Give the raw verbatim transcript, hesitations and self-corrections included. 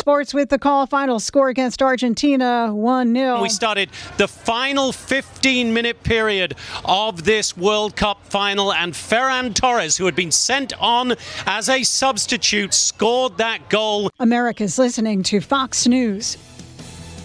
Sports with the call. Final score against Argentina, one nil. We started the final fifteen-minute period of this World Cup final, and Ferran Torres, who had been sent on as a substitute, scored that goal. America's listening to Fox News.